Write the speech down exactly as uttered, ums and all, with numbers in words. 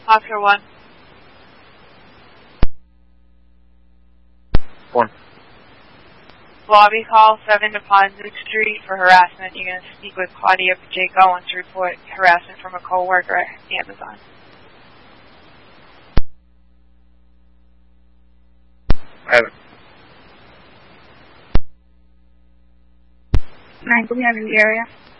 Oscar one. One. Lobby call seven to Ponzook Street for harassment. You're going to speak with Claudia Pacheco. Wants to report harassment from a co-worker at Amazon. I have it. Nine, do we have in the area?